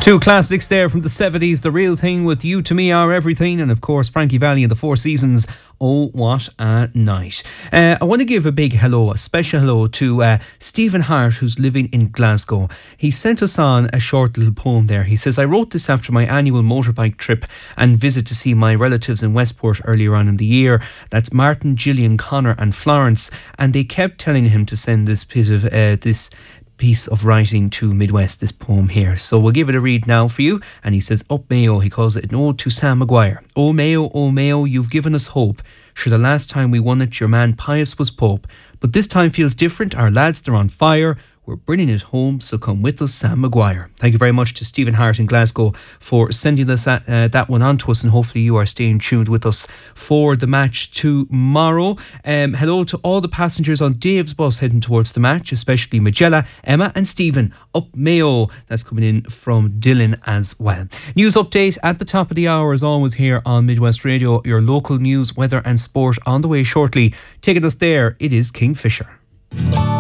Two classics there from the 70s, The Real Thing with You To Me Are Everything, and of course Frankie Valli and the Four Seasons, Oh What a Night. I want to give a big hello, a special hello to Stephen Hart, who's living in Glasgow. He sent us on a short little poem there. He says, I wrote this after my annual motorbike trip and visit to see my relatives in Westport earlier on in the year. That's Martin, Gillian, Connor and Florence, and they kept telling him to send this piece of writing to Midwest, this poem here. So we'll give it a read now for you. And he says, Up Mayo, he calls it an ode to Sam Maguire. Oh Mayo, you've given us hope. Sure, the last time we won it, your man Pius was Pope. But this time feels different. Our lads, they're on fire. We're bringing it home, so come with us, Sam Maguire. Thank you very much to Stephen Hart in Glasgow for sending us that one on to us, and hopefully you are staying tuned with us for the match tomorrow. Hello to all the passengers on Dave's bus heading towards the match, especially Magella, Emma and Stephen. Up Mayo, that's coming in from Dylan as well. News update at the top of the hour as always here on Midwest Radio. Your local news, weather and sport on the way shortly. Taking us there, it is Kingfisher.